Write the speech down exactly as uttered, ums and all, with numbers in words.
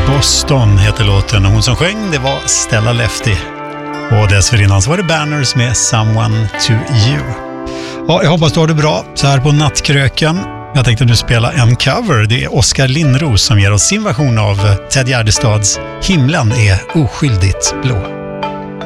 Boston heter låten och hon som sjöng det var Stella Lefty. Och dessförinnan så var det Banners med Someone to You. Ja, jag hoppas du har det bra så här på nattkröken. Jag tänkte nu spela en cover. Det är Oskar Lindros som ger oss sin version av Ted Gärdestads Himlen är oskyldigt blå.